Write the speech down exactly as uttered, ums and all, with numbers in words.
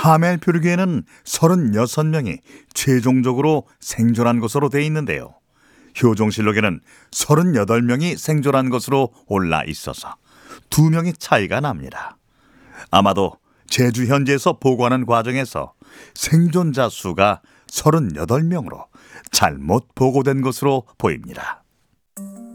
하멜 표류계에는 서른여섯 명이 최종적으로 생존한 것으로 돼 있는데요. 효종실록에는 서른여덟 명이 생존한 것으로 올라 있어서 두 명의 차이가 납니다. 아마도 제주 현지에서 보고하는 과정에서 생존자 수가 서른여덟 명으로 잘못 보고된 것으로 보입니다.